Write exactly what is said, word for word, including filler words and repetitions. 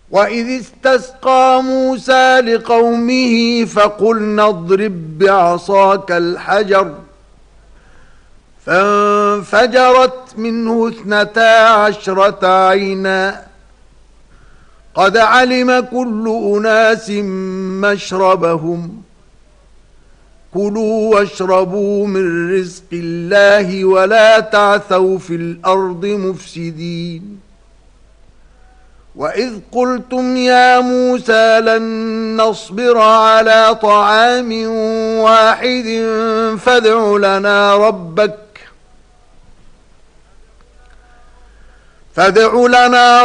وإذ استسقى موسى لقومه فقلنا اضرب بعصاك الحجر فانفجرت منه اثنتا عشرة عينا قد علم كل أناس مشربهم كلوا واشربوا من رزق الله ولا تعثوا في الأرض مفسدين وإذ قلتم يا موسى لن نصبر على طعام واحد فادع لنا ربك فادع لنا